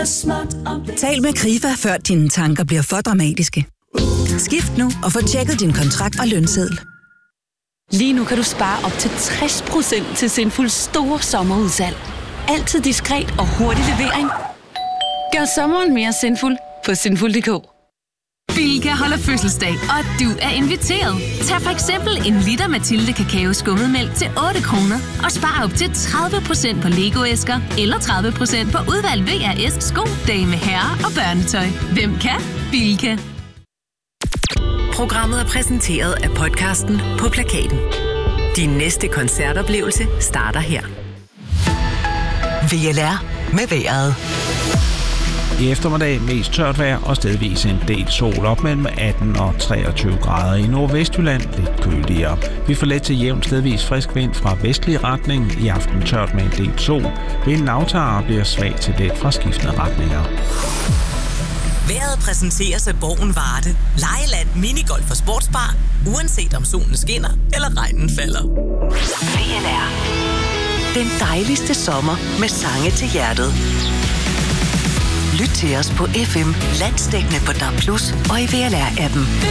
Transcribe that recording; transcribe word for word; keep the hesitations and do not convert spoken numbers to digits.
Tal med Krifa, før dine tanker bliver for dramatiske. Skift nu og få tjekket din kontrakt og lønseddel. Lige nu kan du spare op til tres procent til Sinful store sommerudsalg. Altid diskret og hurtig levering. Gør sommeren mere sinful på sinful punktum d k. Bilka holder fødselsdag, og du er inviteret. Tag for eksempel en liter Mathilde Kakao skummetmælk til otte kroner og spar op til tredive procent på Lego-æsker eller tredive procent på udvalgt V R S sko, dame, herre og børnetøj. Hvem kan? Bilka. Programmet er præsenteret af podcasten På Plakaten. Din næste koncertoplevelse starter her. V L R med vejret. I eftermiddag mest tørt vejr og stedvis en del sol op mellem atten og treogtyve grader. I Nordvestjylland lidt køligere. Vi får let til jævn stedvis frisk vind fra vestlig retning. I aften tørt med en del sol. Vinden aftager og bliver svag til let fra skiftende retninger. Vejret præsenteres af Borgen Varde. Lejeland, minigolf og sportsbar. Uanset om solen skinner eller regnen falder. V L R. Den dejligste sommer med sange til hjertet. Lyt til os på F M, landsdækkende på D A B plus og i V L R-appen.